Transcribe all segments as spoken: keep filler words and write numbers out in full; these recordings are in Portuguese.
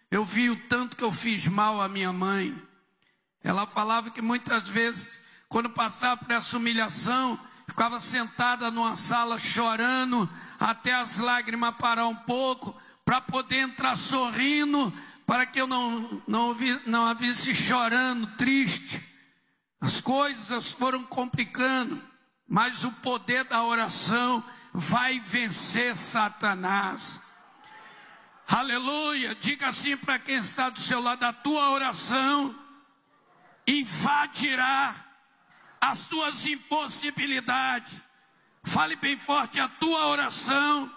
Eu vi o tanto que eu fiz mal à minha mãe. Ela falava que muitas vezes, quando passava por essa humilhação, ficava sentada numa sala chorando, até as lágrimas parar um pouco, para poder entrar sorrindo, para que eu não, não, não a visse chorando, triste. As coisas foram complicando, mas o poder da oração vai vencer Satanás. Aleluia! Diga assim para quem está do seu lado: a tua oração invadirá as tuas impossibilidades. Fale bem forte: a tua oração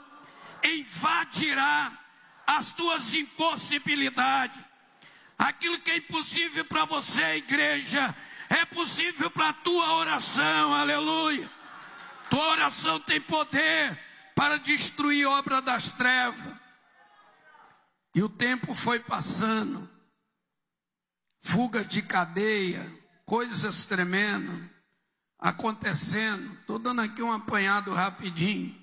invadirá as tuas impossibilidades. Aquilo que é impossível para você, igreja, é possível para a tua oração. Aleluia! Tua oração tem poder para destruir a obra das trevas. E o tempo foi passando, fugas de cadeia, coisas tremendas acontecendo. Estou dando aqui um apanhado rapidinho.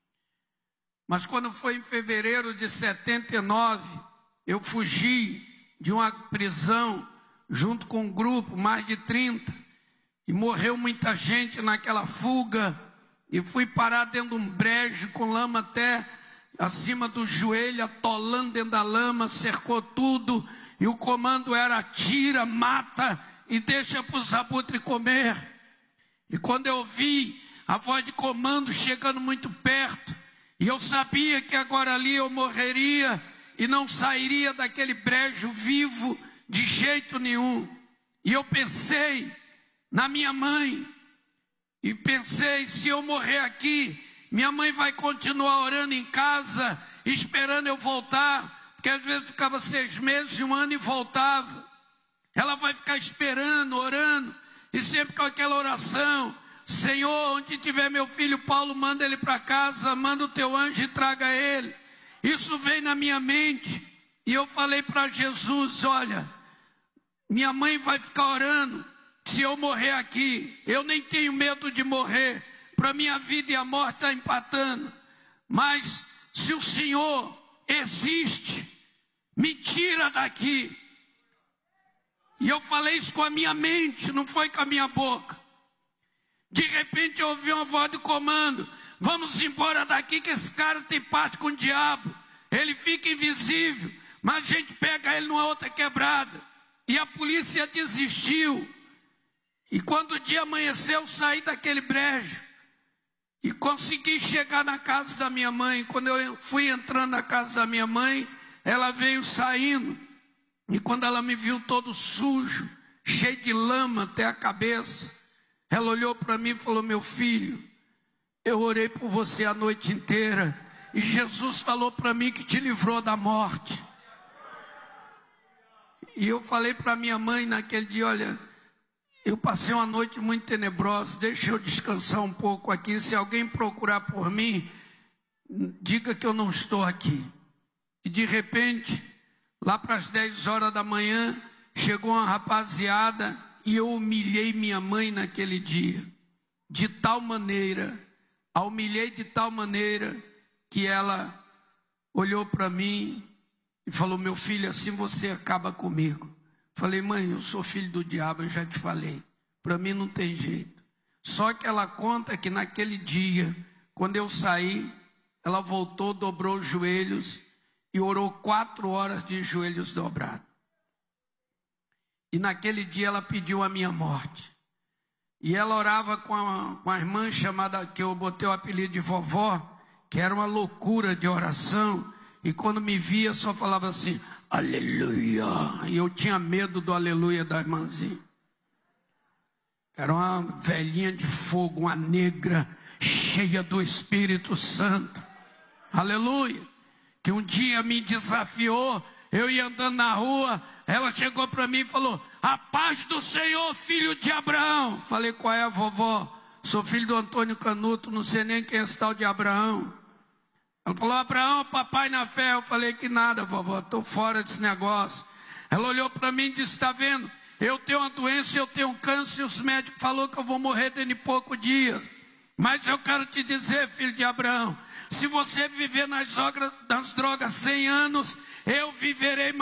Mas quando foi em fevereiro de setenta e nove, eu fugi de uma prisão junto com um grupo, mais de trinta, e morreu muita gente naquela fuga, e fui parar dentro de um brejo com lama até acima do joelho, atolando dentro da lama, cercou tudo, e o comando era: tira, mata e deixa para os abutres comer. E quando eu vi a voz de comando chegando muito perto, e eu sabia que agora ali eu morreria e não sairia daquele brejo vivo de jeito nenhum. E eu pensei na minha mãe, e pensei: se eu morrer aqui, minha mãe vai continuar orando em casa, esperando eu voltar, porque às vezes ficava seis meses, um ano e voltava. Ela vai ficar esperando, orando, e sempre com aquela oração: Senhor, onde tiver meu filho Paulo, manda ele para casa, manda o teu anjo e traga ele. Isso veio na minha mente, e eu falei para Jesus: olha, minha mãe vai ficar orando, se eu morrer aqui, eu nem tenho medo de morrer, para minha vida e a morte está empatando, mas se o Senhor existe, me tira daqui. E eu falei isso com a minha mente, não foi com a minha boca. De repente eu ouvi uma voz de comando: vamos embora daqui, que esse cara tem parte com o diabo, ele fica invisível, mas a gente pega ele numa outra quebrada. E a polícia desistiu. E quando o dia amanheceu, eu saí daquele brejo e consegui chegar na casa da minha mãe. Quando eu fui entrando na casa da minha mãe, ela veio saindo. E quando ela me viu todo sujo, cheio de lama até a cabeça, ela olhou para mim e falou: meu filho, eu orei por você a noite inteira, e Jesus falou para mim que te livrou da morte. E eu falei para minha mãe naquele dia: olha, eu passei uma noite muito tenebrosa, deixa eu descansar um pouco aqui. Se alguém procurar por mim, diga que eu não estou aqui. E de repente, lá para as dez horas da manhã, chegou uma rapaziada, e eu humilhei minha mãe naquele dia, de tal maneira, a humilhei de tal maneira, que ela olhou para mim e falou: meu filho, assim você acaba comigo. Falei: mãe, eu sou filho do diabo, eu já te falei, para mim não tem jeito. Só que ela conta que naquele dia, quando eu saí, ela voltou, dobrou os joelhos e orou quatro horas de joelhos dobrados. E naquele dia ela pediu a minha morte. E ela orava com a, com a irmã chamada, que eu botei o apelido de vovó, que era uma loucura de oração. E quando me via, só falava assim: aleluia. E eu tinha medo do aleluia da irmãzinha. Era uma velhinha de fogo, uma negra, cheia do Espírito Santo. Aleluia. Que um dia me desafiou, eu ia andando na rua, ela chegou para mim e falou: a paz do Senhor, filho de Abraão. Falei: qual é, a vovó? Sou filho do Antônio Canuto, não sei nem quem é esse tal de Abraão. Ela falou: Abraão, papai na fé. Eu falei: que nada, vovó, estou fora desse negócio. Ela olhou para mim e disse: está vendo? Eu tenho uma doença, eu tenho um câncer, e os médicos falaram que eu vou morrer dentro de poucos dias. Mas eu quero te dizer, filho de Abraão, se você viver nas drogas, nas drogas cem anos, eu viverei mais.